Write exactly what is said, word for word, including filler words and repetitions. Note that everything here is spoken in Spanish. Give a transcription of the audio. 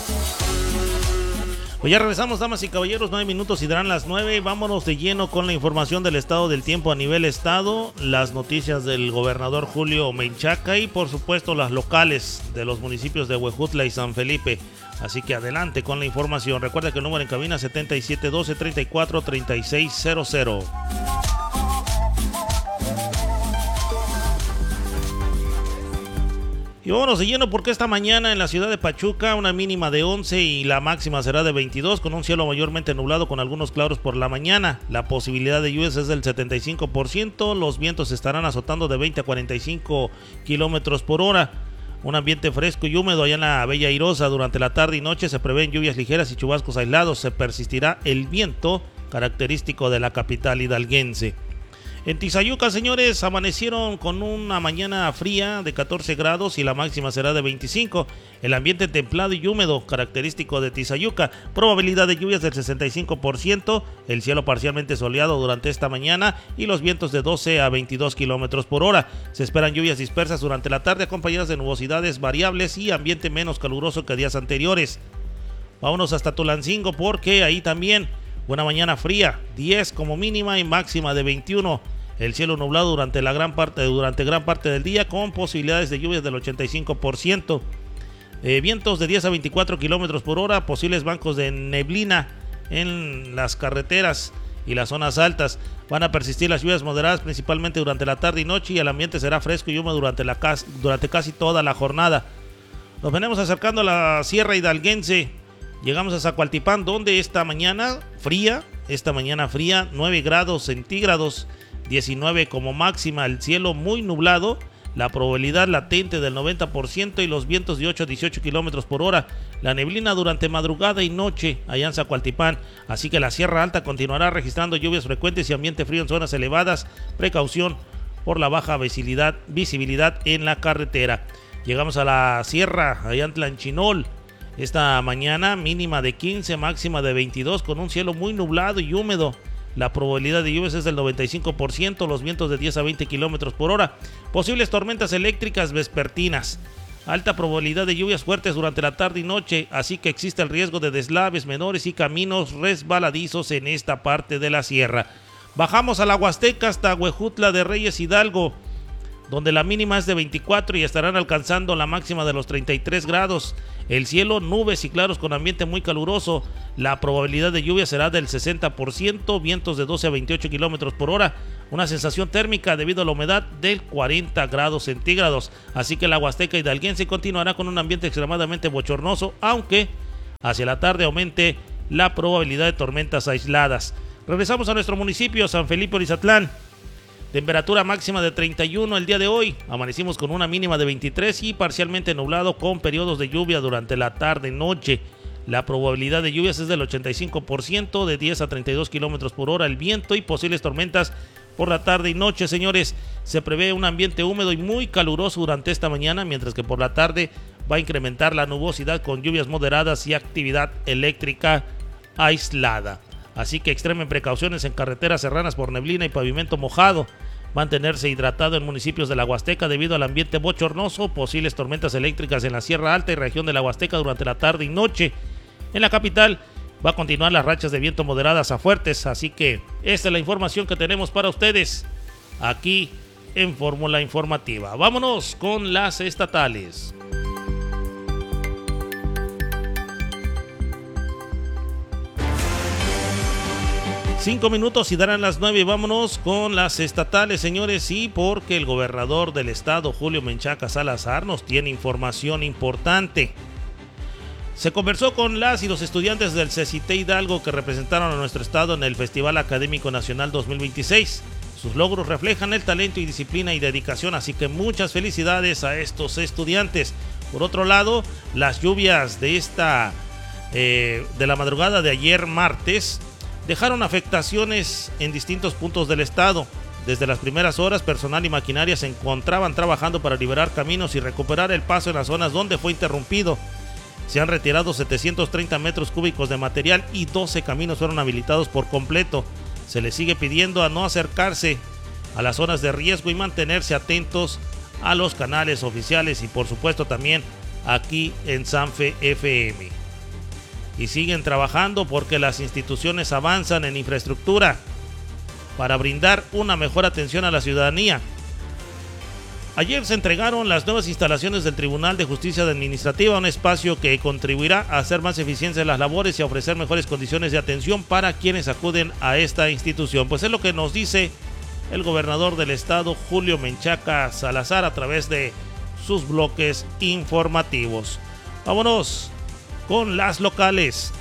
Pues ya regresamos, damas y caballeros, nueve minutos y darán las nueve. Vámonos de lleno con la información del estado del tiempo a nivel estado, las noticias del gobernador Julio Menchaca y por supuesto las locales de los municipios de Huejutla y San Felipe. Así que adelante con la información. Recuerda que el número en cabina setenta y siete doce, treinta y cuatro, treinta y seis cero cero. Y vámonos de lleno porque esta mañana en la ciudad de Pachuca una mínima de once y la máxima será de veintidós con un cielo mayormente nublado con algunos claros por la mañana. La posibilidad de lluvias es del setenta y cinco por ciento, los vientos estarán azotando de veinte a cuarenta y cinco kilómetros por hora. Un ambiente fresco y húmedo allá en la Bella Airosa. Durante la tarde y noche se prevén lluvias ligeras y chubascos aislados. Se persistirá el viento característico de la capital hidalguense. En Tizayuca, señores, amanecieron con una mañana fría de catorce grados y la máxima será de veinticinco. El ambiente templado y húmedo, característico de Tizayuca. Probabilidad de lluvias del sesenta y cinco por ciento. El cielo parcialmente soleado durante esta mañana y los vientos de doce a veintidós kilómetros por hora. Se esperan lluvias dispersas durante la tarde acompañadas de nubosidades variables y ambiente menos caluroso que días anteriores. Vámonos hasta Tulancingo porque ahí también una mañana fría, diez como mínima y máxima de veintiuno. El cielo nublado durante la gran parte durante gran parte del día con posibilidades de lluvias del ochenta y cinco por ciento. Eh, vientos de diez a veinticuatro kilómetros por hora, posibles bancos de neblina en las carreteras y las zonas altas. Van a persistir las lluvias moderadas principalmente durante la tarde y noche y el ambiente será fresco y húmedo durante, la, durante casi toda la jornada. Nos venimos acercando a la Sierra Hidalguense. Llegamos a Zacualtipán donde esta mañana fría, esta mañana fría, nueve grados centígrados. diecinueve como máxima, el cielo muy nublado, la probabilidad latente del noventa por ciento y los vientos de ocho a dieciocho kilómetros por hora. La neblina durante madrugada y noche allá en Zacualtipán, así que la Sierra Alta continuará registrando lluvias frecuentes y ambiente frío en zonas elevadas. Precaución por la baja visibilidad, visibilidad en la carretera. Llegamos a la Sierra, allá en Tlanchinol. Esta mañana mínima de quince, máxima de veintidós con un cielo muy nublado y húmedo. La probabilidad de lluvias es del noventa y cinco por ciento, los vientos de diez a veinte kilómetros por hora. Posibles tormentas eléctricas vespertinas. Alta probabilidad de lluvias fuertes durante la tarde y noche, así que existe el riesgo de deslaves menores y caminos resbaladizos en esta parte de la sierra. Bajamos a la Huasteca hasta Huejutla de Reyes Hidalgo, donde la mínima es de veinticuatro y estarán alcanzando la máxima de los treinta y tres grados. El cielo, nubes y claros con ambiente muy caluroso. La probabilidad de lluvia será del sesenta por ciento, vientos de doce a veintiocho kilómetros por hora. Una sensación térmica debido a la humedad del cuarenta grados centígrados. Así que la Huasteca hidalguense continuará con un ambiente extremadamente bochornoso, aunque hacia la tarde aumente la probabilidad de tormentas aisladas. Regresamos a nuestro municipio, San Felipe Orizatlán. Temperatura máxima de treinta y uno el día de hoy. Amanecimos con una mínima de veintitrés y parcialmente nublado con periodos de lluvia durante la tarde y noche. La probabilidad de lluvias es del ochenta y cinco por ciento, de diez a treinta y dos kilómetros por hora el viento y posibles tormentas por la tarde y noche, señores. Se prevé un ambiente húmedo y muy caluroso durante esta mañana, mientras que por la tarde va a incrementar la nubosidad con lluvias moderadas y actividad eléctrica aislada. Así que extremen precauciones en carreteras serranas por neblina y pavimento mojado. Mantenerse hidratado en municipios de la Huasteca debido al ambiente bochornoso. Posibles tormentas eléctricas en la Sierra Alta y región de la Huasteca durante la tarde y noche. En la capital va a continuar las rachas de viento moderadas a fuertes. Así que esta es la información que tenemos para ustedes aquí en Fórmula Informativa. Vámonos con las estatales. Cinco minutos y darán las nueve. Vámonos con las estatales, señores. Sí, porque el gobernador del estado, Julio Menchaca Salazar, nos tiene información importante. Se conversó con las y los estudiantes del CECITE Hidalgo que representaron a nuestro estado en el Festival Académico Nacional dos mil veintiséis. Sus logros reflejan el talento y disciplina y dedicación, así que muchas felicidades a estos estudiantes. Por otro lado, las lluvias de esta eh, de la madrugada de ayer martes dejaron afectaciones en distintos puntos del estado. Desde las primeras horas, personal y maquinaria se encontraban trabajando para liberar caminos y recuperar el paso en las zonas donde fue interrumpido. Se han retirado setecientos treinta metros cúbicos de material y doce caminos fueron habilitados por completo. Se les sigue pidiendo a no acercarse a las zonas de riesgo y mantenerse atentos a los canales oficiales y por supuesto también aquí en Sanfe F M. y siguen trabajando porque las instituciones avanzan en infraestructura para brindar una mejor atención a la ciudadanía. Ayer se entregaron las nuevas instalaciones del Tribunal de Justicia Administrativa, un espacio que contribuirá a hacer más eficientes las labores y a ofrecer mejores condiciones de atención para quienes acuden a esta institución. Pues es lo que nos dice el gobernador del estado, Julio Menchaca Salazar, a través de sus bloques informativos. Vámonos con las locales.